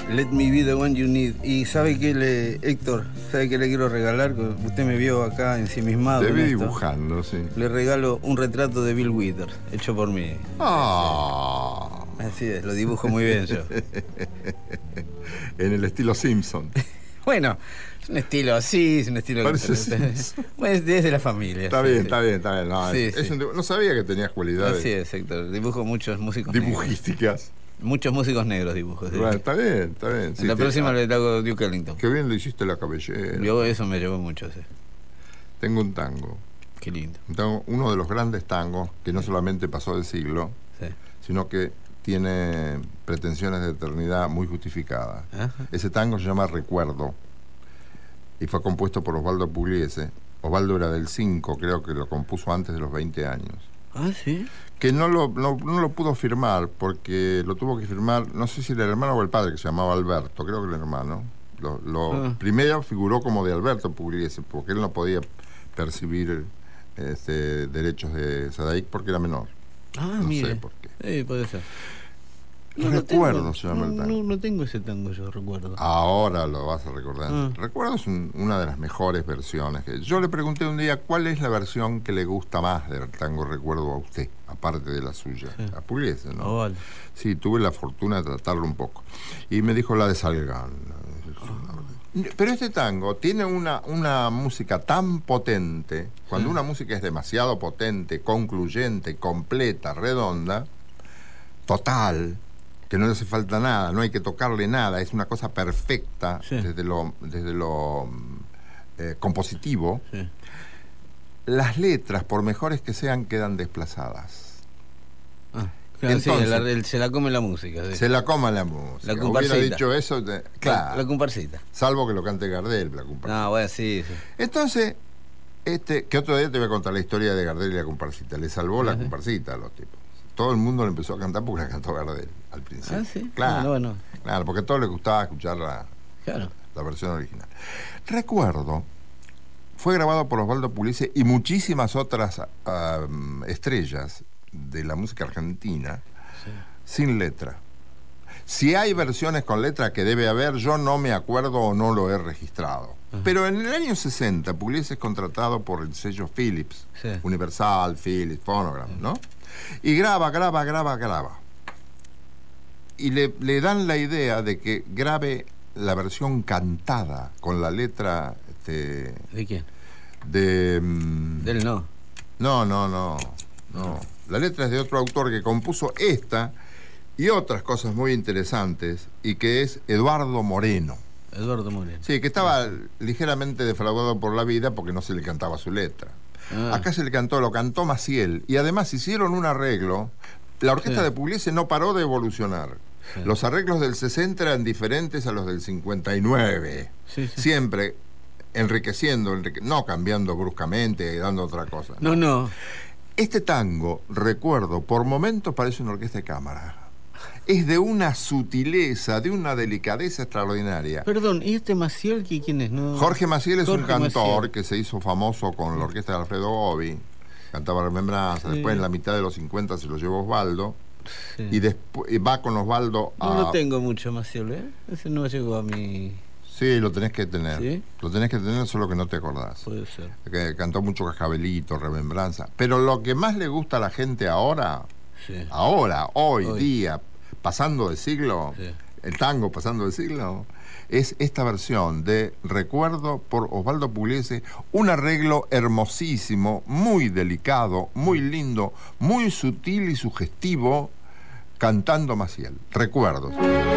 Let Me Be the One You Need. Y ¿sabe qué, Héctor? ¿Sabe qué le quiero regalar? Usted me vio acá ensimismado. Te vi dibujando, sí. Le regalo un retrato de Bill Withers, hecho por mí. ¡Ah! Así es, lo dibujo muy bien yo. En el estilo Simpson. Bueno, es un estilo así, es un estilo Parece bueno, es de la familia. Está sí, bien, sí. está bien, está bien. No, Sí, sí. no sabía que tenías cualidades Así es, Héctor. Dibujo muchos músicos dibujísticas. negros. Muchos músicos negros dibujo. Sí. Bueno, está bien, está bien. En la próxima le hago Duke Ellington. Qué bien le hiciste la cabellera. Yo eso me llevó mucho, sí. Tengo un tango. Qué lindo. Tengo uno de los grandes tangos que no solamente pasó de siglo, Sí. sino que tiene pretensiones de eternidad muy justificadas. Ajá. Ese tango se llama Recuerdo y fue compuesto por Osvaldo Pugliese. Osvaldo era del 5, creo que lo compuso antes de los 20 años. Ah, sí. Que no lo pudo firmar porque lo tuvo que firmar, no sé si era el hermano o el padre, que se llamaba Alberto, creo que el hermano. Primero figuró como de Alberto Pugliese, porque él no podía percibir derechos de Sadaik porque era menor. Ah, no mire. sé por qué. Sí, puede ser. Recuerdo se llama el tango. No tengo ese tango, yo recuerdo. Ahora lo vas a recordar. Recuerdo es una de las mejores versiones. Yo le pregunté un día cuál es la versión que le gusta más del tango Recuerdo a usted, aparte de la suya. Sí. A Pugliese, ¿no? Oh, vale. Sí, tuve la fortuna de tratarlo un poco. Y me dijo la de Salgán. Pero este tango tiene una música tan potente. Cuando una música es demasiado potente, concluyente, completa, redonda, total, que no le hace falta nada, no hay que tocarle nada, es una cosa perfecta, sí, desde lo compositivo. Sí. Las letras, por mejores que sean, quedan desplazadas. Claro, entonces, sí, se la come la música. Sí. Se la come la música. La comparsita. Hubiera dicho eso, claro. La comparsita. Salvo que lo cante Gardel, la comparsita. No, bueno, sí. Entonces, que otro día te voy a contar la historia de Gardel y la comparsita. Le salvó la comparsita a los tipos. Todo el mundo le empezó a cantar porque la cantó Gardel al principio. Ah, sí. Claro, bueno. Claro, porque a todos les gustaba escuchar la versión original. Recuerdo, fue grabado por Osvaldo Pugliese y muchísimas otras estrellas de la música argentina, sí, sin letra. Si hay versiones con letra, que debe haber, yo no me acuerdo o no lo he registrado. Pero en el año 60, Pugliese es contratado por el sello Philips, sí, Universal, Philips, Phonogram, ¿no? Y graba. Y le dan la idea de que grabe la versión cantada con la letra... ¿De quién? Del no. No. La letra es de otro autor que compuso esta y otras cosas muy interesantes, y que es Eduardo Moreno. Eduardo Moreno. Sí, que estaba ligeramente defraudado por la vida porque no se le cantaba su letra. Acá lo cantó Maciel, y además hicieron un arreglo. La orquesta de Pugliese no paró de evolucionar. Sí. Los arreglos del 60 eran diferentes a los del 59. Sí. Siempre enriqueciendo, no cambiando bruscamente y dando otra cosa. No. Este tango, Recuerdo, por momentos parece una orquesta de cámara. Es de una sutileza, de una delicadeza extraordinaria. Perdón, ¿y este Maciel quién es? No. Jorge Maciel es un cantor que se hizo famoso con la orquesta de Alfredo Gobi. Cantaba Remembranza. Sí. Después, en la mitad de los 50, se lo llevó Osvaldo. Sí. Y después va con Osvaldo a... No tengo mucho Maciel, ¿eh? Ese no llegó a mi... Sí, lo tenés que tener. ¿Sí? Lo tenés que tener, solo que no te acordás. Puede ser. Que cantó mucho Cascabelito, Remembranza. Pero lo que más le gusta a la gente ahora, sí, hoy día, pasando de siglo, sí, el tango pasando de siglo, es esta versión de Recuerdo por Osvaldo Pugliese, un arreglo hermosísimo, muy delicado, muy lindo, muy sutil y sugestivo, cantando Maciel. Recuerdos.